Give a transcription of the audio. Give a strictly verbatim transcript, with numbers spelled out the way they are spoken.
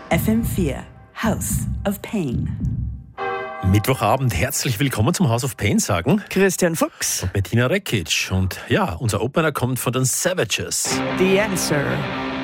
F M vier, House of Pain. Mittwochabend, herzlich willkommen zum House of Pain, sagen Christian Fuchs. Bettina Rekic. Und ja, unser Opener kommt von den Savages. The Answer.